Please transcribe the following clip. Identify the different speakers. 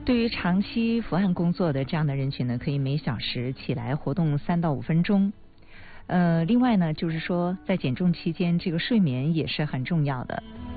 Speaker 1: 对于长期伏案工作的这样的人群呢，可以每小时起来活动3到5分钟。另外呢，就是说在减重期间，这个睡眠也是很重要的。